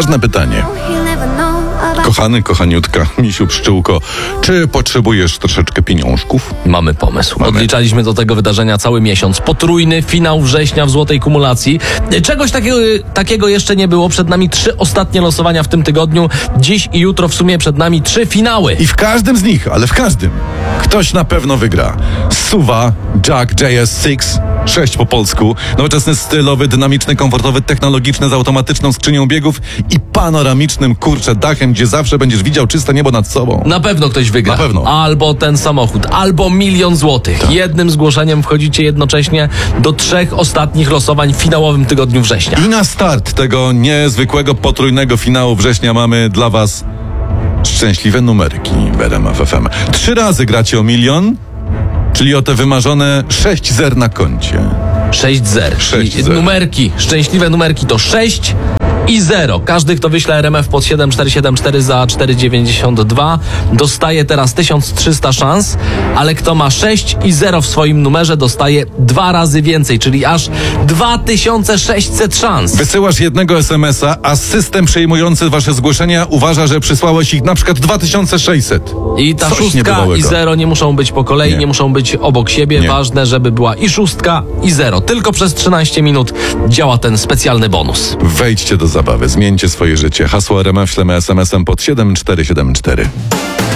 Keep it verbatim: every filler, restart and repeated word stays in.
Ważne pytanie. Kochany, kochaniutka, misiu pszczółko, czy potrzebujesz troszeczkę pieniążków? Mamy pomysł. Mamy. Odliczaliśmy do tego wydarzenia cały miesiąc. Potrójny finał września w złotej kumulacji. Czegoś takiego, takiego jeszcze nie było. Przed nami trzy ostatnie losowania w tym tygodniu. Dziś i jutro w sumie przed nami trzy finały. I w każdym z nich, ale w każdym, ktoś na pewno wygra. Suwa Jack J S sześć, sześć po polsku, nowoczesny, stylowy, dynamiczny, komfortowy, technologiczny, z automatyczną skrzynią biegów i panoramicznym, kurczę, dachem, gdzie zawsze będziesz widział czyste niebo nad sobą. Na pewno ktoś wygra. Na pewno. Albo ten samochód, albo milion złotych. Tak. Jednym zgłoszeniem wchodzicie jednocześnie do trzech ostatnich losowań w finałowym tygodniu września. I na start tego niezwykłego, potrójnego finału września mamy dla was szczęśliwe numerki w R M F F M. Trzy razy gracie o milion, czyli o te wymarzone sześć zer na koncie. sześć zer. Sześć I zer. numerki, szczęśliwe numerki to sześć i zero. Każdy, kto wyśle R M F pod siedem cztery siedem cztery za cztery dziewięćdziesiąt dwa, dostaje teraz tysiąc trzysta szans, ale kto ma sześć i zero w swoim numerze, dostaje dwa razy więcej, czyli aż dwa tysiące sześćset szans. Wysyłasz jednego es em es a, a system przejmujący wasze zgłoszenia uważa, że przysłałeś ich na przykład dwa tysiące sześćset. I ta Coś szóstka niebywałego. i zero nie muszą być po kolei, nie, Nie. muszą być obok siebie. Nie. Ważne, żeby była i szóstka, i zero. Tylko przez trzynaście minut działa ten specjalny bonus. Wejdźcie do zabawy, zmieńcie swoje życie. Hasło R M F ślemy es em esem pod siedem cztery siedem cztery.